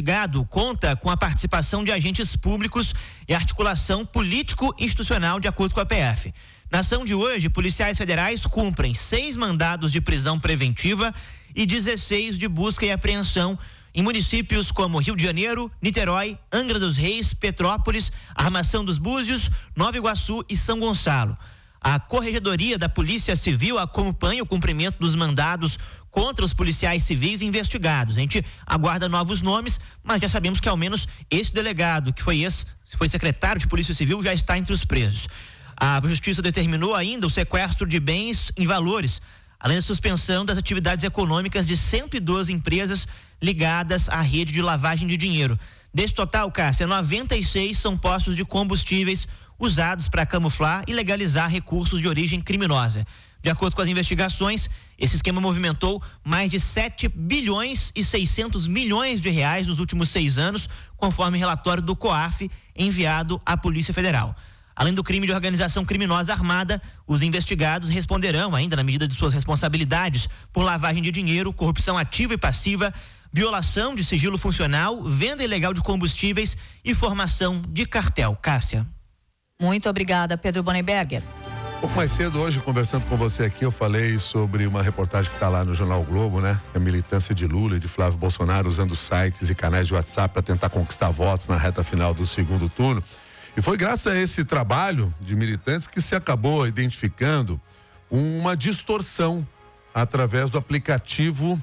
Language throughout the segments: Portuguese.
investigado conta com a participação de agentes públicos e articulação político-institucional, de acordo com a PF. Na ação de hoje, policiais federais cumprem 6 mandados de prisão preventiva e 16 de busca e apreensão em municípios como Rio de Janeiro, Niterói, Angra dos Reis, Petrópolis, Armação dos Búzios, Nova Iguaçu e São Gonçalo. A Corregedoria da Polícia Civil acompanha o cumprimento dos mandados contra os policiais civis investigados. A gente aguarda novos nomes, mas já sabemos que ao menos esse delegado, que foi secretário de Polícia Civil, já está entre os presos. A Justiça determinou ainda o sequestro de bens em valores, além da suspensão das atividades econômicas de 112 empresas ligadas à rede de lavagem de dinheiro. Desse total, Cássia, 96 são postos de combustíveis usados para camuflar e legalizar recursos de origem criminosa. De acordo com as investigações, esse esquema movimentou mais de 7 bilhões e 600 milhões de reais nos últimos 6 anos, conforme relatório do COAF enviado à Polícia Federal. Além do crime de organização criminosa armada, os investigados responderão, ainda na medida de suas responsabilidades, por lavagem de dinheiro, corrupção ativa e passiva, violação de sigilo funcional, venda ilegal de combustíveis e formação de cartel. Cássia. Muito obrigada, Pedro Bonenberger. Um pouco mais cedo hoje, conversando com você aqui, eu falei sobre uma reportagem que está lá no Jornal Globo, né? A militância de Lula e de Flávio Bolsonaro usando sites e canais de WhatsApp para tentar conquistar votos na reta final do segundo turno. E foi graças a esse trabalho de militantes que se acabou identificando uma distorção através do aplicativo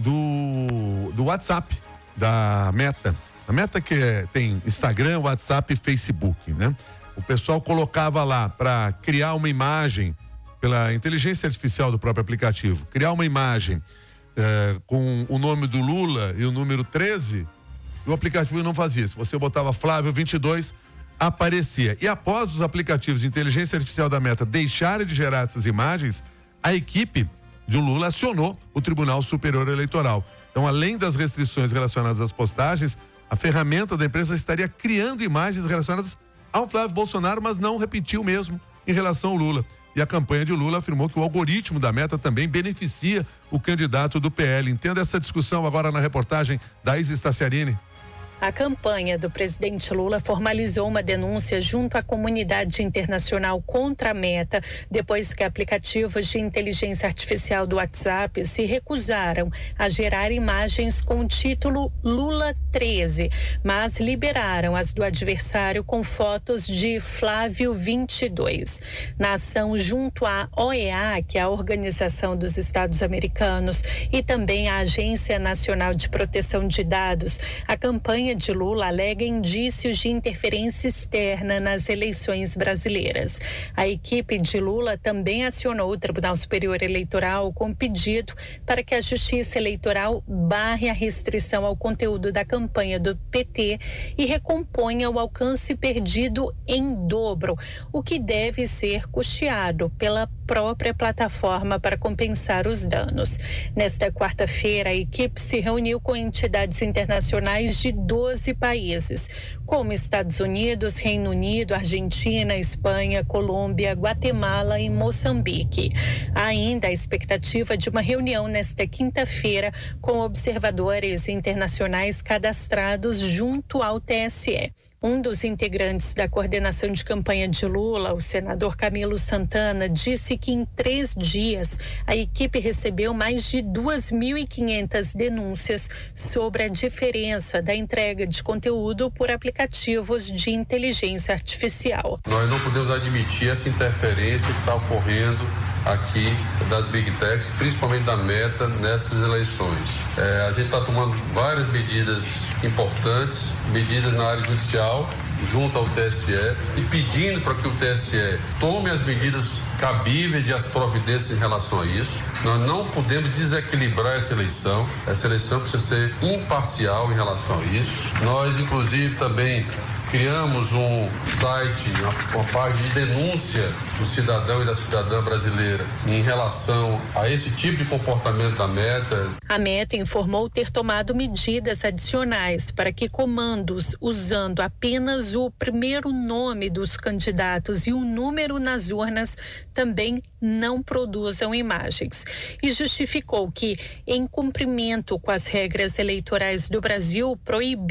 do WhatsApp, da Meta. A Meta que tem Instagram, WhatsApp e Facebook, né? O pessoal colocava lá para criar uma imagem pela inteligência artificial do próprio aplicativo, criar uma imagem com o nome do Lula e o número 13, e o aplicativo não fazia. Se você botava Flávio 22, aparecia. E após os aplicativos de inteligência artificial da Meta deixarem de gerar essas imagens, a equipe do Lula acionou o Tribunal Superior Eleitoral. Então, além das restrições relacionadas às postagens, a ferramenta da empresa estaria criando imagens relacionadas ao Flávio Bolsonaro, mas não repetiu mesmo em relação ao Lula. E a campanha de Lula afirmou que o algoritmo da Meta também beneficia o candidato do PL. Entenda essa discussão agora na reportagem da Isa Staciarini. A campanha do presidente Lula formalizou uma denúncia junto à comunidade internacional contra a Meta, depois que aplicativos de inteligência artificial do WhatsApp se recusaram a gerar imagens com o título Lula 13, mas liberaram as do adversário com fotos de Flávio 22. Na ação junto à OEA, que é a Organização dos Estados Americanos, e também a Agência Nacional de Proteção de Dados, a campanha de Lula alega indícios de interferência externa nas eleições brasileiras. A equipe de Lula também acionou o Tribunal Superior Eleitoral com pedido para que a Justiça Eleitoral barre a restrição ao conteúdo da campanha do PT e recomponha o alcance perdido em dobro, o que deve ser custeado pela própria plataforma para compensar os danos. Nesta quarta-feira, a equipe se reuniu com entidades internacionais de 12 países, como Estados Unidos, Reino Unido, Argentina, Espanha, Colômbia, Guatemala e Moçambique. Há ainda a expectativa de uma reunião nesta quinta-feira com observadores internacionais cadastrados junto ao TSE. Um dos integrantes da coordenação de campanha de Lula, o senador Camilo Santana, disse que em 3 dias a equipe recebeu mais de 2.500 denúncias sobre a diferença da entrega de conteúdo por aplicativos de inteligência artificial. Nós não podemos admitir essa interferência que está ocorrendo aqui das Big Techs, principalmente da Meta, nessas eleições. A gente está tomando várias medidas importantes, medidas na área judicial, junto ao TSE, e pedindo para que o TSE tome as medidas cabíveis e as providências em relação a isso. Nós não podemos desequilibrar essa eleição precisa ser imparcial em relação a isso. Nós, inclusive, também criamos um site, uma página de denúncia do cidadão e da cidadã brasileira em relação a esse tipo de comportamento da Meta. A Meta informou ter tomado medidas adicionais para que comandos usando apenas o primeiro nome dos candidatos e o número nas urnas também não produzam imagens. E justificou que, em cumprimento com as regras eleitorais do Brasil, proibiu